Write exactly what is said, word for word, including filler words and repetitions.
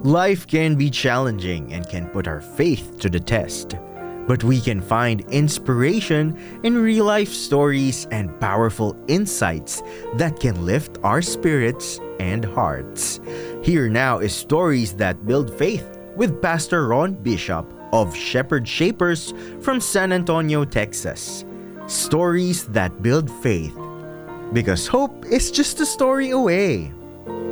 Life can be challenging and can put our faith to the test. But we can find inspiration in real life stories and powerful insights that can lift our spirits and hearts. Here now is Stories That Build Faith with Pastor Ron Bishop of Shepherd Shapers from San Antonio, Texas. Stories that build faith, because hope is just a story away.